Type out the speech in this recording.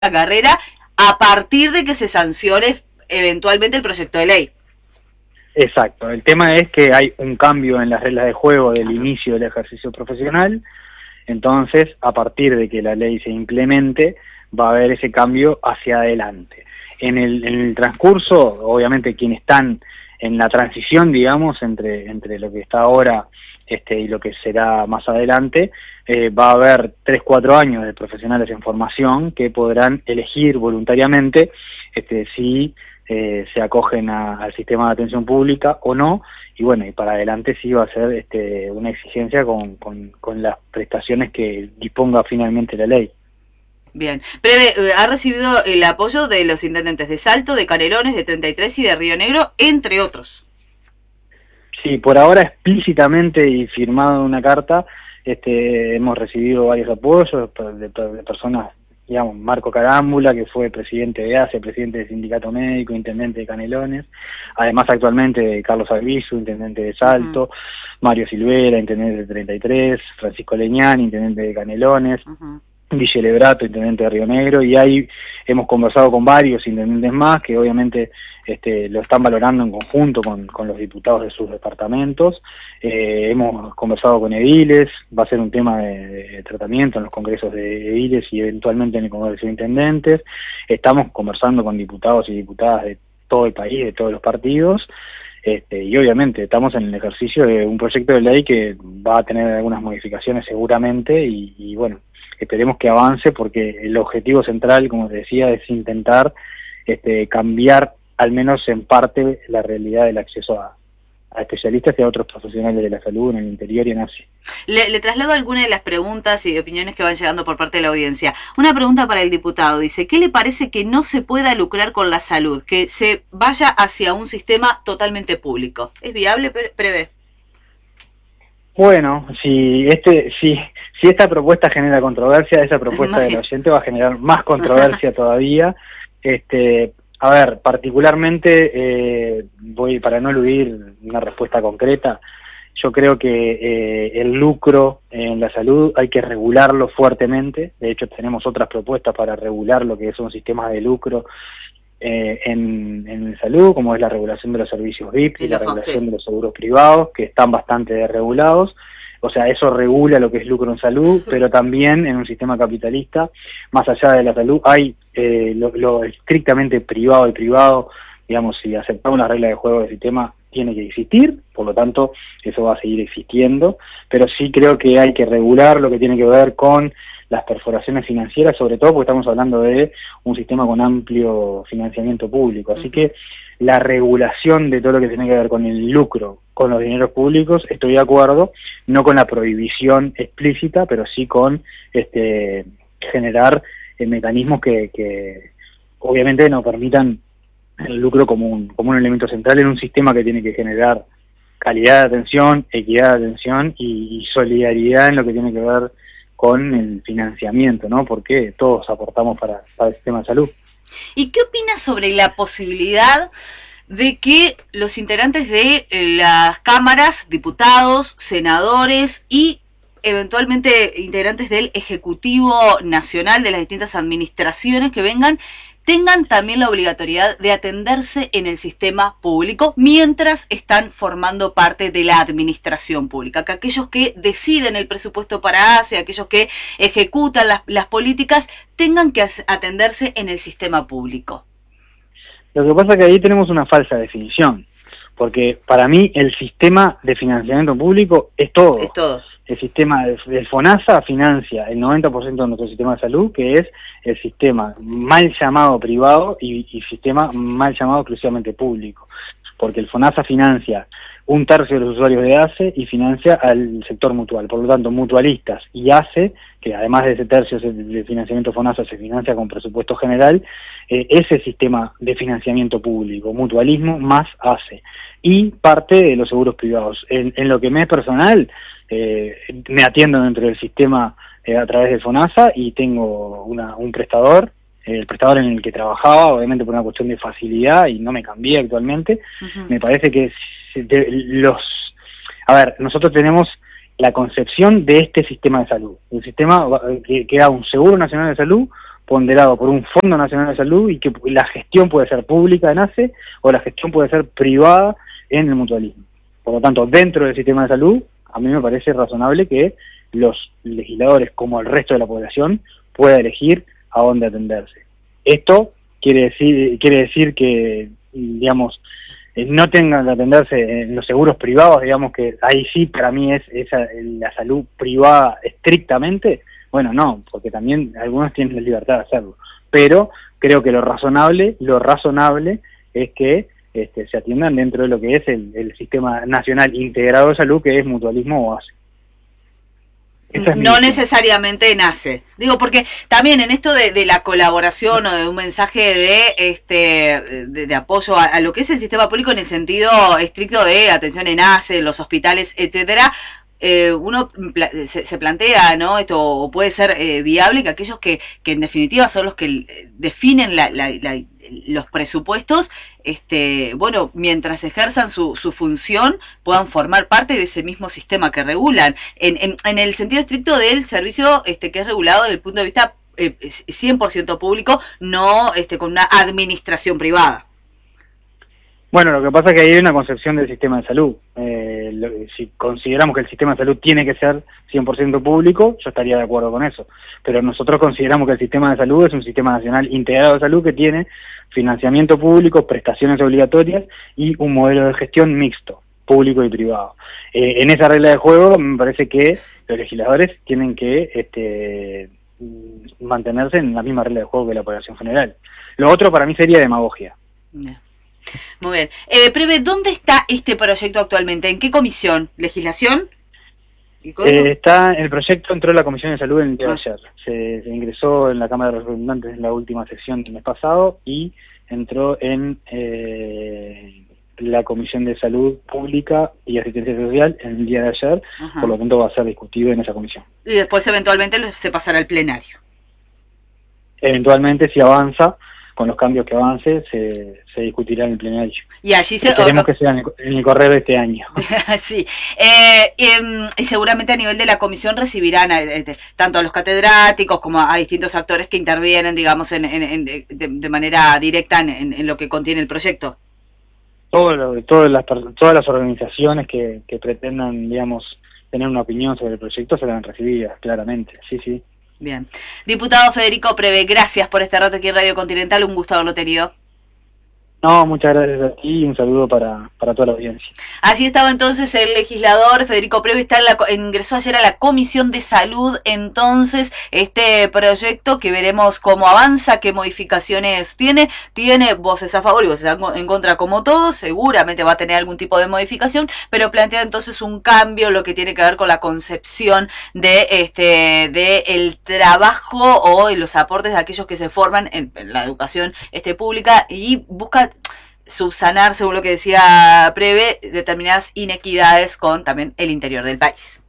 la carrera a partir de que se sancione eventualmente el proyecto de ley. Exacto, el tema es que hay un cambio en las reglas de juego del Claro. inicio del ejercicio profesional, entonces a partir de que la ley se implemente va a haber ese cambio hacia adelante. En el transcurso, obviamente quienes están en la transición, digamos, entre lo que está ahora y lo que será más adelante, va a haber 3-4 años de profesionales en formación que podrán elegir voluntariamente si se acogen al sistema de atención pública o no, y bueno, y para adelante sí va a ser una exigencia con las prestaciones que disponga finalmente la ley. Bien. Breve, ha recibido el apoyo de los intendentes de Salto, de Canelones, de 33 y de Río Negro, entre otros. Sí, por ahora explícitamente y firmado en una carta, hemos recibido varios apoyos de personas, digamos, Marco Carámbula, que fue presidente de ACE, presidente del Sindicato Médico, intendente de Canelones, además actualmente Carlos Albizu, intendente de Salto, Mario Silvera, intendente de 33, Francisco Leñán, intendente de Canelones, Guille Lebrato, intendente de Río Negro, y ahí hemos conversado con varios intendentes más que obviamente lo están valorando en conjunto con los diputados de sus departamentos. Hemos conversado con ediles, va a ser un tema de tratamiento en los congresos de ediles y eventualmente en el Congreso de Intendentes. Estamos conversando con diputados y diputadas de todo el país, de todos los partidos, y obviamente estamos en el ejercicio de un proyecto de ley que va a tener algunas modificaciones seguramente y bueno, esperemos que avance porque el objetivo central, como te decía, es intentar cambiar al menos en parte la realidad del acceso a especialistas y a otros profesionales de la salud en el interior y en Asia. Le traslado algunas de las preguntas y opiniones que van llegando por parte de la audiencia. Una pregunta para el diputado. Dice, ¿qué le parece que no se pueda lucrar con la salud? Que se vaya hacia un sistema totalmente público. ¿Es viable, Prevé? Bueno, si esta propuesta genera controversia, esa propuesta del oyente va a generar más controversia todavía. A ver, particularmente, para no eludir una respuesta concreta, yo creo que el lucro en la salud hay que regularlo fuertemente. De hecho, tenemos otras propuestas para regular lo que son sistemas de lucro en salud, como es la regulación de los servicios VIP y la regulación de los seguros privados, que están bastante desregulados. O sea, eso regula lo que es lucro en salud, pero también en un sistema capitalista, más allá de la salud, hay lo estrictamente privado y privado, digamos, si aceptamos las reglas de juego del sistema, tiene que existir, por lo tanto, eso va a seguir existiendo, pero sí creo que hay que regular lo que tiene que ver con las perforaciones financieras, sobre todo porque estamos hablando de un sistema con amplio financiamiento público, así que la regulación de todo lo que tiene que ver con el lucro, con los dineros públicos, estoy de acuerdo, no con la prohibición explícita, pero sí con generar mecanismos que obviamente nos permitan el lucro como un elemento central en un sistema que tiene que generar calidad de atención, equidad de atención y solidaridad en lo que tiene que ver con el financiamiento, ¿no? Porque todos aportamos para el sistema de salud. ¿Y qué opinas sobre la posibilidad de que los integrantes de las cámaras, diputados, senadores y eventualmente integrantes del Ejecutivo Nacional de las distintas administraciones que vengan, tengan también la obligatoriedad de atenderse en el sistema público mientras están formando parte de la administración pública? Que aquellos que deciden el presupuesto para ACE, aquellos que ejecutan las políticas, tengan que atenderse en el sistema público. Lo que pasa es que ahí tenemos una falsa definición, porque para mí el sistema de financiamiento público es todo. Es todo. El sistema del FONASA financia el 90% de nuestro sistema de salud, que es el sistema mal llamado privado y sistema mal llamado exclusivamente público, porque el FONASA financia 1/3 de los usuarios de ACE y financia al sector mutual. Por lo tanto, mutualistas y ACE, que además de ese tercio de financiamiento FONASA se financia con presupuesto general, ese sistema de financiamiento público, mutualismo más ACE, y parte de los seguros privados. En lo que me es personal, me atiendo dentro del sistema a través de FONASA y tengo un prestador, el prestador en el que trabajaba, obviamente por una cuestión de facilidad y no me cambié actualmente. Me parece que nosotros tenemos la concepción de este sistema de salud, un sistema que da un seguro nacional de salud ponderado por un Fondo Nacional de Salud y que la gestión puede ser pública en ACE o la gestión puede ser privada en el mutualismo. Por lo tanto, dentro del sistema de salud, a mí me parece razonable que los legisladores, como el resto de la población, pueda elegir a dónde atenderse. Esto quiere decir que, digamos, no tengan que atenderse en los seguros privados, digamos que ahí sí para mí es la salud privada estrictamente. Bueno, no, porque también algunos tienen la libertad de hacerlo, pero creo que lo razonable es que se atiendan dentro de lo que es el Sistema Nacional Integrado de Salud, que es mutualismo o ACE. No necesariamente nace. Digo, porque también en esto de la colaboración o de un mensaje de apoyo a lo que es el sistema público en el sentido estricto de atención en ACE, los hospitales, etcétera, uno se plantea, ¿no? Esto puede ser viable que aquellos que en definitiva son los que definen los presupuestos, bueno, mientras ejerzan su función, puedan formar parte de ese mismo sistema que regulan, en el sentido estricto del servicio que es regulado desde el punto de vista 100% público, no con una administración privada. Bueno, lo que pasa es que hay una concepción del sistema de salud. Si consideramos que el sistema de salud tiene que ser 100% público, yo estaría de acuerdo con eso. Pero nosotros consideramos que el sistema de salud es un sistema nacional integrado de salud que tiene financiamiento público, prestaciones obligatorias y un modelo de gestión mixto, público y privado. En esa regla de juego me parece que los legisladores tienen que mantenerse en la misma regla de juego que la población general. Lo otro para mí sería demagogia. Yeah. Muy bien. Preve, ¿dónde está este proyecto actualmente? ¿En qué comisión? ¿Legislación? El proyecto entró en la Comisión de Salud el día de ayer. Se ingresó en la Cámara de Representantes en la última sesión del mes pasado y entró en la Comisión de Salud Pública y Asistencia Social el día de ayer. Ajá. Por lo tanto va a ser discutido en esa comisión. Y después eventualmente se pasará al plenario. Eventualmente, si avanza, con los cambios que avance, se discutirá en el plenario. Y allí esperemos que sea en el correr de este año. Sí. Y seguramente a nivel de la comisión recibirán tanto a los catedráticos como a distintos actores que intervienen, digamos, de manera directa en lo que contiene el proyecto. Todas las organizaciones que pretendan, digamos, tener una opinión sobre el proyecto serán recibidas, claramente. Sí, sí. Bien. Diputado Federico Preve, gracias por este rato aquí en Radio Continental, un gusto haberlo tenido. No, muchas gracias a ti y un saludo para toda la audiencia. Así estaba entonces el legislador Federico Preve, ingresó ayer a la Comisión de Salud, entonces este proyecto que veremos cómo avanza, qué modificaciones tiene voces a favor y voces en contra como todo, seguramente va a tener algún tipo de modificación, pero plantea entonces un cambio, lo que tiene que ver con la concepción de el trabajo o los aportes de aquellos que se forman en la educación pública y busca subsanar, según lo que decía Preve, determinadas inequidades con también el interior del país.